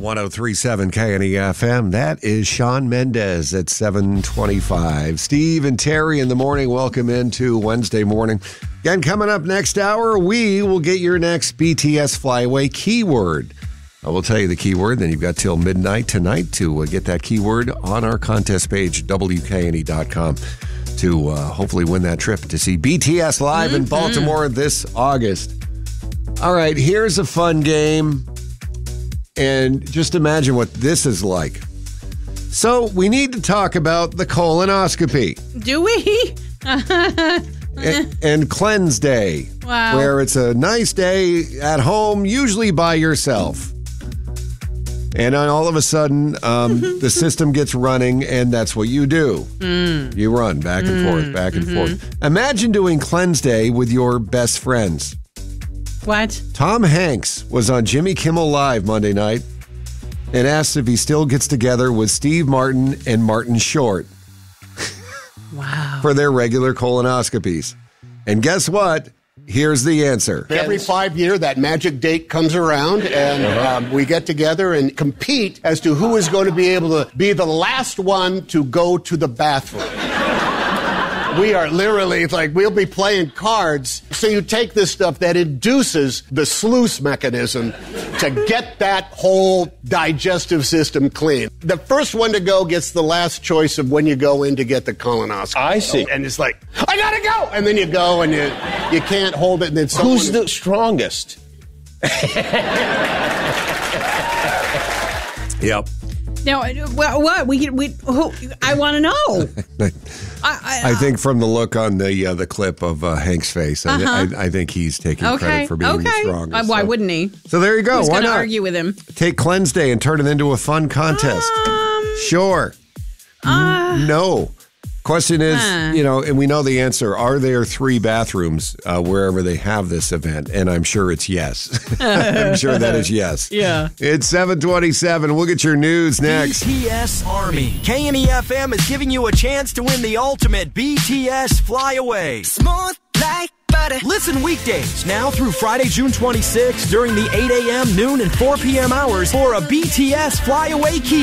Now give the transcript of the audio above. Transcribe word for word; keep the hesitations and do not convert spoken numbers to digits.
one oh three point seven K N E F M. That is Shawn Mendes at seven twenty-five. Steve and Terry in the morning. Welcome into Wednesday morning. Again, coming up next hour, we will get your next B T S Flyaway keyword. I will tell you the keyword, then you've got till midnight tonight to uh, get that keyword on our contest page, W K N E dot com, to uh, hopefully win that trip to see B T S live mm-hmm. in Baltimore this August. All right, here's a fun game. And just imagine what this is like. So we need to talk about the colonoscopy. Do we? and, and cleanse day. Wow. Where it's a nice day at home, usually by yourself. And then all of a sudden, um, the system gets running, and that's what you do. Mm. You run back and mm. forth, back and mm-hmm. forth. Imagine doing cleanse day with your best friends. What? Tom Hanks was on Jimmy Kimmel Live Monday night and asked if he still gets together with Steve Martin and Martin Short. Wow. For their regular colonoscopies. And guess what? Here's the answer. Every five year, that magic date comes around, and uh-huh. um, we get together and compete as to who is going to be able to be the last one to go to the bathroom. We are literally, it's like, we'll be playing cards. So you take this stuff that induces the sluice mechanism to get that whole digestive system clean. The first one to go gets the last choice of when you go in to get the colonoscopy. I see. And it's like, I gotta go! And then you go and you you can't hold it. And then someone Who's the strongest? Yep. Now, well, what we we who, I want to know. I, I, I think from the look on the uh, the clip of uh, Hank's face, I, uh-huh. I, I think he's taking okay. credit for being okay. the strongest. Uh, why so. wouldn't he? So there you go. Who's Why gonna not argue with him? Take Cleanse Day and turn it into a fun contest? Um, sure. Uh, no. Question is, huh. you know, and we know the answer. Are there three bathrooms uh, wherever they have this event? And I'm sure it's yes. I'm sure that is yes. Yeah. It's seven twenty-seven. We'll get your news next. B T S Army. K N E F M is giving you a chance to win the ultimate B T S Flyaway. Smooth like butter. Listen weekdays now through Friday, June twenty-sixth during the eight a.m., noon, and four p.m. hours for a B T S Flyaway key.